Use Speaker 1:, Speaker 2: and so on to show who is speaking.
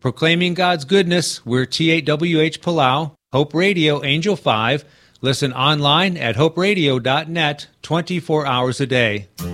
Speaker 1: Proclaiming God's goodness, we're T8WH Palau, Hope Radio Angel 5. Listen online at hoperadio.net 24 hours a day.